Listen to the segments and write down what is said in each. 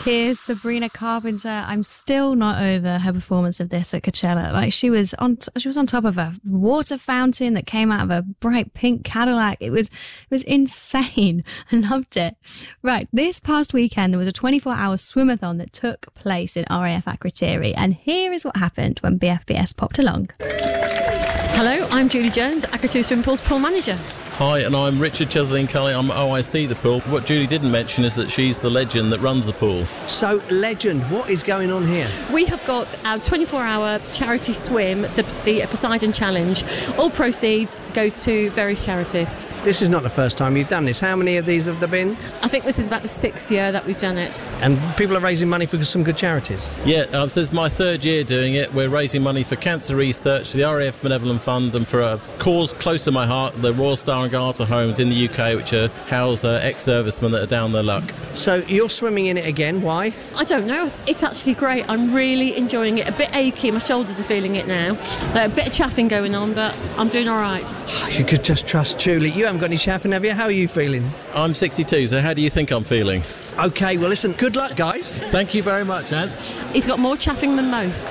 tears, Sabrina Carpenter. I'm still not over her performance of this at Coachella. Like, she was on top of a water fountain that came out of a bright pink Cadillac. It was insane. I loved it. Right, this past weekend there was a 24-hour swimathon that took place in RAF Akrotiri, and here is what happened when BFBS popped along. Hello, I'm Julie Jones, Akrotiri Swimming Pool's pool manager. Hi, and I'm Richard Chesley-Cully. I'm OIC the pool. What Julie didn't mention is that she's the legend that runs the pool. So, legend, what is going on here? We have got our 24-hour charity swim, the Poseidon Challenge. All proceeds go to various charities. This is not the first time you've done this. How many of these have there been? I think this is about the 6th year that we've done it. And people are raising money for some good charities? Yeah, so it's my 3rd year doing it. We're raising money for cancer research, the RAF Benevolent Fund, and for a cause close to my heart, the Royal Star and Garter homes in the UK, which house ex-servicemen that are down their luck. So you're swimming in it again, why? I don't know, it's actually great. I'm really enjoying it. A bit achy, my shoulders are feeling it now. A bit of chaffing going on, but I'm doing all right. You could just trust Julie. You haven't got any chaffing, have you? How are you feeling? I'm 62, so how do you think I'm feeling? OK, well listen, good luck guys. Thank you very much, Ant. He's got more chaffing than most.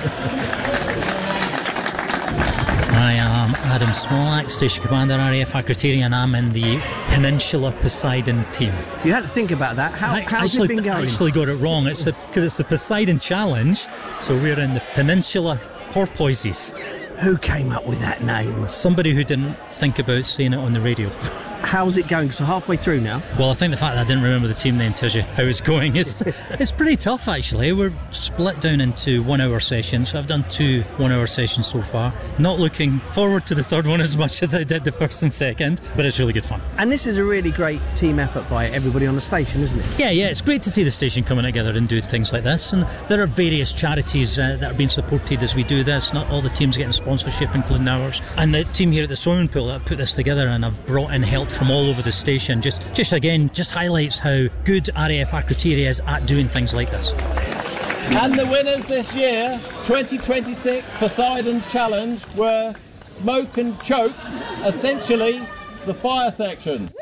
I am Adam Smolak, Station Commander RAF Akrotiri, and I'm in the Peninsula Poseidon team. You had to think about that. How's it been going? I actually got it wrong. It's because it's the Poseidon Challenge, so we're in the Peninsula Porpoises. Who came up with that name? Somebody who didn't think about saying it on the radio. How's it going? So halfway through now? Well, I think the fact that I didn't remember the team name tells you how it's going. It's pretty tough, actually. We're split down into 1-hour sessions. So I've done 2 1-hour sessions so far. Not looking forward to the 3rd one as much as I did the 1st and 2nd, but it's really good fun. And this is a really great team effort by everybody on the station, isn't it? Yeah, it's great to see the station coming together and doing things like this. And there are various charities that are being supported as we do this. Not all the teams getting sponsorship, including ours. And the team here at the swimming pool that put this together and have brought in help from all over the station just highlights how good RAF Akrotiri is at doing things like this. And the winners this year, 2026 Poseidon Challenge, were Smoke and Choke, essentially the fire section.